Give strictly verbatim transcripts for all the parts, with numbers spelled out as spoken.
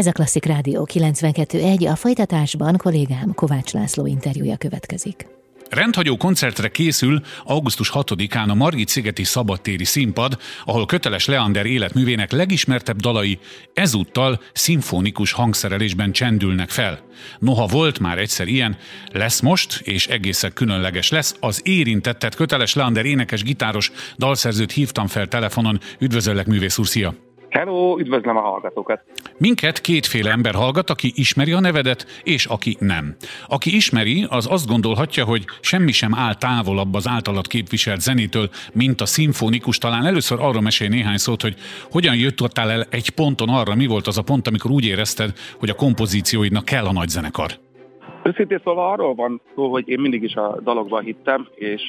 Ez a Klasszik Rádió kilencvenkettő pont egy, a folytatásban kollégám Kovács László interjúja következik. Rendhagyó koncertre készül augusztus hatodikán a Margit-szigeti szabadtéri színpad, ahol Köteles Leander életművének legismertebb dalai ezúttal szimfonikus hangszerelésben csendülnek fel. Noha volt már egyszer ilyen, lesz most, és egészen különleges lesz. Az érintettet, Köteles Leander énekes, gitáros, dalszerzőt hívtam fel telefonon. Üdvözöllek, művész úr, szia! Hello, üdvözlöm a hallgatókat! Minket kétféle ember hallgat, aki ismeri a nevedet, és aki nem. Aki ismeri, az azt gondolhatja, hogy semmi sem áll távolabb az általad képviselt zenétől, mint a szimfonikus. Talán először arra mesélj néhány szót, hogy hogyan jöttél el egy ponton arra, mi volt az a pont, amikor úgy érezted, hogy a kompozícióidnak kell a nagy zenekar. Őszintén szóval arról van szó, hogy én mindig is a dalokban hittem, és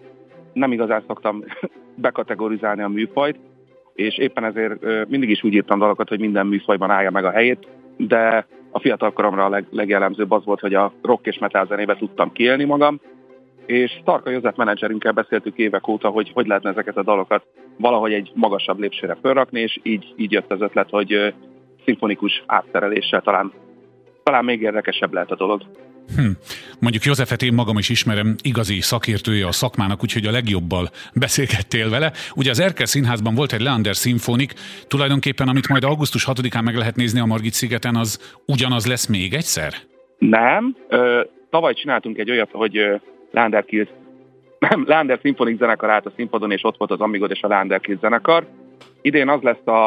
nem igazán szoktam bekategorizálni a műfajt, és éppen ezért mindig is úgy írtam dalokat, hogy minden műfajban állja meg a helyét, de a fiatal koromra a leg, legjellemzőbb az volt, hogy a rock és metal zenébe tudtam kiélni magam, és Starka József menedzserünkkel beszéltük évek óta, hogy hogy lehetne ezeket a dalokat valahogy egy magasabb lépcsőre fölrakni, és így, így jött az ötlet, hogy szimfonikus átszereléssel talán, talán még érdekesebb lehet a dolog. Hm. Mondjuk Józsefet én magam is ismerem, igazi szakértője a szakmának, úgyhogy a legjobbal beszélgettél vele. Ugye az Erkel Színházban volt egy Leander szimfonik, tulajdonképpen amit majd augusztus hatodikán meg lehet nézni a Margit-szigeten, az ugyanaz lesz még egyszer? Nem. Ö, tavaly csináltunk egy olyat, hogy Leander Kids, nem, Leander szimfonik zenekar állt a színpadon, és ott volt az Amigod és a Leander Kids zenekar. Idén az lesz a,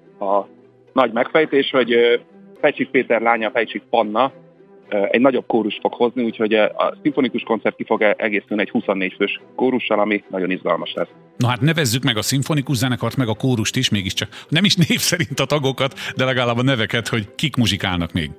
a nagy megfejtés, hogy Pecsik Péter lánya, Pecsik Panna egy nagyobb kórus fog hozni, úgyhogy a szimfonikus koncert ki fog egészülni egy huszonnégy fős kórussal, ami nagyon izgalmas lesz. Na hát nevezzük meg a szimfonikus zenekart, meg a kórust is, mégiscsak nem is név szerint a tagokat, de legalább a neveket, hogy kik muzsikálnak még.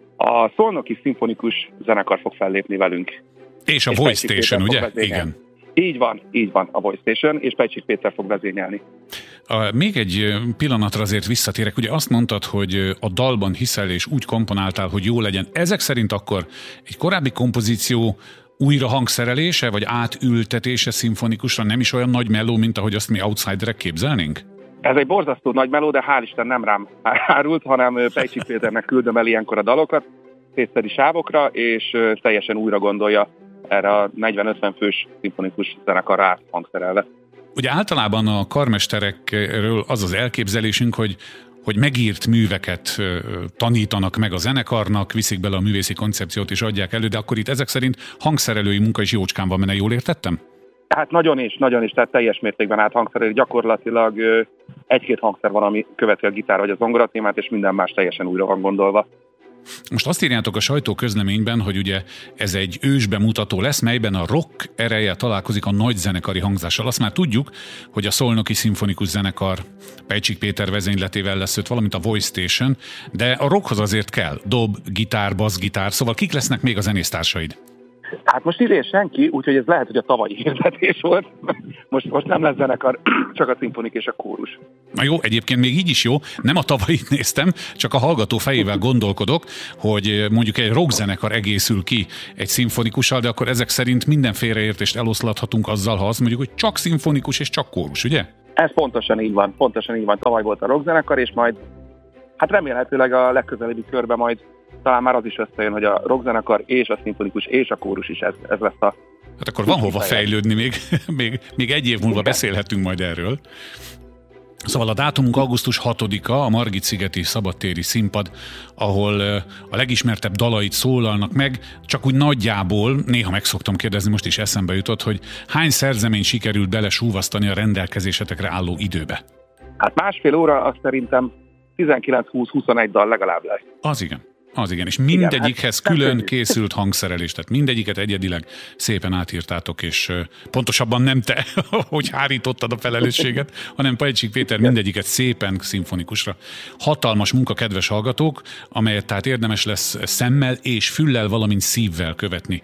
A szolnoki szimfonikus zenekar fog fellépni velünk. És a és Voice Station, ugye? Igen. Így van, így van, a Voice Station, és Pecsik Péter fog vezényelni. A, még egy pillanatra azért visszatérek, ugye azt mondtad, hogy a dalban hiszel és úgy komponáltál, hogy jó legyen. Ezek szerint akkor egy korábbi kompozíció újra hangszerelése, vagy átültetése szimfonikusra nem is olyan nagy melló, mint ahogy azt mi outsiderek képzelnénk? Ez egy borzasztó nagy melló, de hál' Isten nem rám árult, hanem Pecsik Péternek küldöm el ilyenkor a dalokat, tétszeri sávokra, és teljesen újra gondolja erre a negyven-ötven fős szimfonikus zenekarra áthangszerelve. Ugye általában a karmesterekről az az elképzelésünk, hogy, hogy megírt műveket tanítanak meg a zenekarnak, viszik bele a művészi koncepciót és adják elő, de akkor itt ezek szerint hangszerelői munka is jócskán van benne, jól értettem? Hát nagyon is, nagyon is, tehát teljes mértékben áthangszerelő. Gyakorlatilag egy-két hangszer van, ami követi a gitár vagy a zongoratémát, és minden más teljesen újra van gondolva. Most azt írjátok a sajtóközleményben, hogy ugye ez egy ősbemutató lesz, melyben a rock ereje találkozik a nagy zenekari hangzással. Azt már tudjuk, hogy a Szolnoki Szimfonikus Zenekar Pecsik Péter vezényletével lesz öt, valamint a Voice Station, de a rockhoz azért kell dob, gitár, basszgitár, szóval kik lesznek még a zenésztársaid? Hát most idén senki, úgyhogy ez lehet, hogy a tavalyi hirdetés volt. Most, most nem lesz zenekar, csak a szimfonik és a kórus. Na jó, egyébként még így is jó. Nem a tavalyit néztem, csak a hallgató fejével gondolkodok, hogy mondjuk egy rockzenekar egészül ki egy szimfonikussal, de akkor ezek szerint minden félreértést eloszlathatunk azzal, ha azt mondjuk, hogy csak szimfonikus és csak kórus, ugye? Ez pontosan így van, pontosan így van. Tavaly volt a rockzenekar, és majd, hát remélhetőleg a legközelebbi körben majd talán már az is összejön, hogy a rockzenekar és a szimfonikus és a kórus is ez, ez lesz a... Hát akkor van hova fejlődni, még, még, még egy év múlva igen. Beszélhetünk majd erről. Szóval a dátumunk augusztus hatodika, a Margit-szigeti szabadtéri színpad, ahol a legismertebb dalait szólalnak meg, csak úgy nagyjából, néha meg szoktam kérdezni, most is eszembe jutott, hogy hány szerzemény sikerült belesúvasztani a rendelkezésetekre álló időbe? Hát másfél óra, azt szerintem tizenkilenc-húsz-huszonegy dal legalább lesz. Az igen. Az igen, és mindegyikhez igen, külön készült hangszerelés, tehát mindegyiket egyedileg szépen átírtátok, és pontosabban nem te, hogy hárítottad a felelősséget, hanem Pecsik Péter mindegyiket szépen szimfonikusra. Hatalmas munka, kedves hallgatók, amelyet tehát érdemes lesz szemmel és füllel, valamint szívvel követni,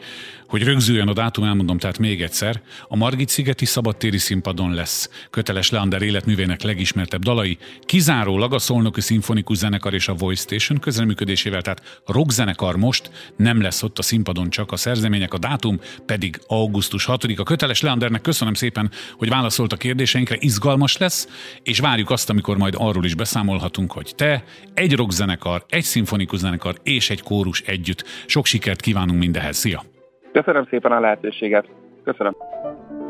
Hogy rögzüljön a dátum, elmondom tehát még egyszer. A Margit-szigeti szabadtéri színpadon lesz Köteles Leander életművének legismertebb dalai, kizárólag a Szolnoki Szimfonikus Zenekar és a Voice Station közreműködésével, tehát rockzenekar most, nem lesz ott a színpadon csak a szerzemények, a dátum pedig augusztus hatodika. Köteles Leandernek köszönöm szépen, hogy válaszolt a kérdéseinkre, izgalmas lesz, és várjuk azt, amikor majd arról is beszámolhatunk, hogy te, egy rockzenekar, egy szimfonikus zenekar és egy kórus együtt. Sok sikert kívánunk mindehez. Szia! Köszönöm szépen a lehetőséget. Köszönöm.